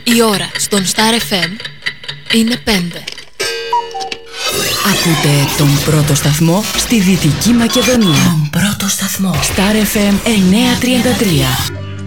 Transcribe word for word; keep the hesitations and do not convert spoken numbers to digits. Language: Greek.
Η ώρα στον Star εφ εμ είναι πέντε. Ακούτε τον πρώτο σταθμό στη Δυτική Μακεδονία. Τον πρώτο σταθμό. Star εφ εμ εννιακόσια τριάντα τρία.